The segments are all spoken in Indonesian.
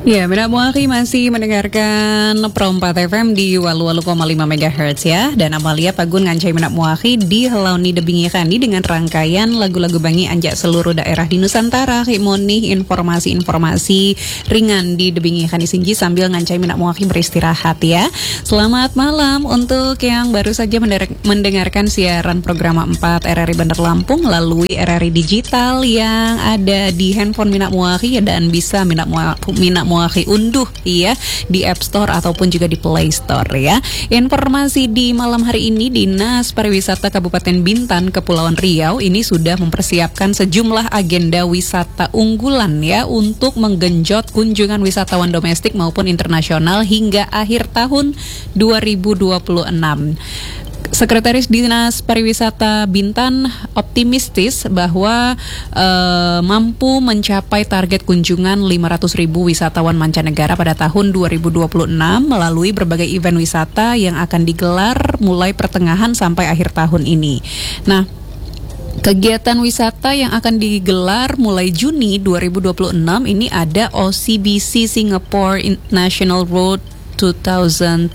Ya, Bina Muaki masih mendengarkan Pro 4 FM di Walu-Walu 5 MHz ya. Dan Amalia Pagun ngancai Bina Muaki di Helauni Debingi Kandi dengan rangkaian lagu-lagu bangi anjak seluruh daerah di Nusantara. Himoni informasi-informasi ringan di Debingi Kandi Singgi sambil ngancai Bina Muaki beristirahat ya. Selamat malam untuk yang baru saja mendengarkan siaran program 4 RRI Bandar Lampung melalui RRI Digital yang ada di handphone Bina Muaki dan bisa Bina Muaki unduh ya di App Store ataupun juga di Play Store ya. Informasi di malam hari ini, Dinas Pariwisata Kabupaten Bintan Kepulauan Riau ini sudah mempersiapkan sejumlah agenda wisata unggulan ya untuk menggenjot kunjungan wisatawan domestik maupun internasional hingga akhir tahun 2026. Sekretaris Dinas Pariwisata Bintan optimistis bahwa mampu mencapai target kunjungan 500.000 wisatawan mancanegara pada tahun 2026 melalui berbagai event wisata yang akan digelar mulai pertengahan sampai akhir tahun ini. Nah, kegiatan wisata yang akan digelar mulai Juni 2026 ini ada OCBC Singapore National Road 2026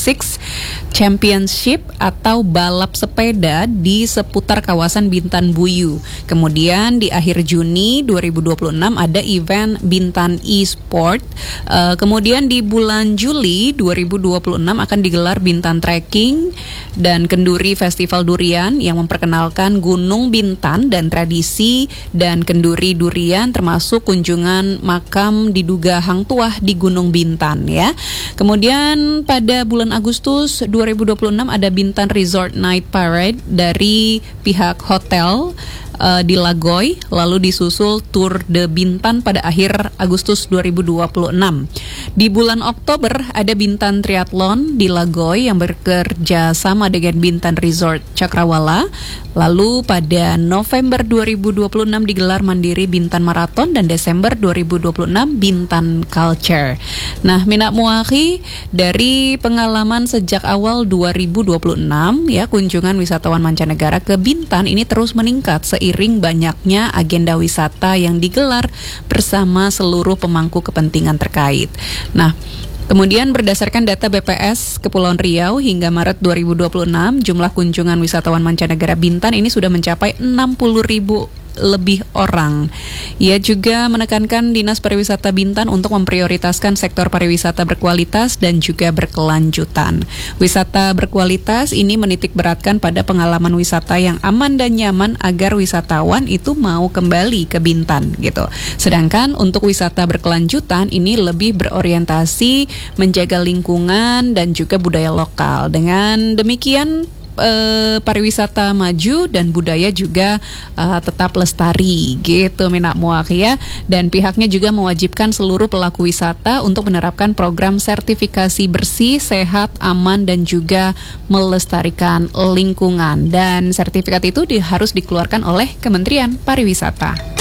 Championship atau balap sepeda di seputar kawasan Bintan Buyu. Kemudian di akhir Juni 2026 ada event Bintan e-sport. Kemudian di bulan Juli 2026 akan digelar Bintan Trekking dan Kenduri Festival Durian yang memperkenalkan Gunung Bintan dan tradisi dan kenduri durian termasuk kunjungan makam diduga Hang Tuah di Gunung Bintan ya. Kemudian pada bulan Agustus 2026 ada Bintan Resort Night Parade dari pihak hotel di Lagoy, lalu disusul Tour de Bintan pada akhir Agustus 2026. Di bulan Oktober ada Bintan Triathlon di Lagoy yang bekerja sama dengan Bintan Resort Cakrawala. Lalu pada November 2026 digelar Mandiri Bintan Marathon dan Desember 2026 Bintan Culture. Nah, Mina Muaki dari pengalaman sejak awal 2026 ya, kunjungan wisatawan mancanegara ke Bintan ini terus meningkat seiring banyaknya agenda wisata yang digelar bersama seluruh pemangku kepentingan terkait. Nah, kemudian berdasarkan data BPS Kepulauan Riau hingga Maret 2026, jumlah kunjungan wisatawan mancanegara Bintan ini sudah mencapai 60.000 lebih orang. Ia juga menekankan Dinas Pariwisata Bintan untuk memprioritaskan sektor pariwisata berkualitas dan juga berkelanjutan. Wisata berkualitas ini menitik beratkan pada pengalaman wisata yang aman dan nyaman agar wisatawan itu mau kembali ke Bintan gitu. Sedangkan untuk wisata berkelanjutan ini lebih berorientasi menjaga lingkungan dan juga budaya lokal. Dengan demikian pariwisata maju dan budaya juga tetap lestari gitu Mina Muaki ya. Dan pihaknya juga mewajibkan seluruh pelaku wisata untuk menerapkan program sertifikasi bersih, sehat, aman dan juga melestarikan lingkungan. Dan sertifikat itu harus dikeluarkan oleh Kementerian Pariwisata.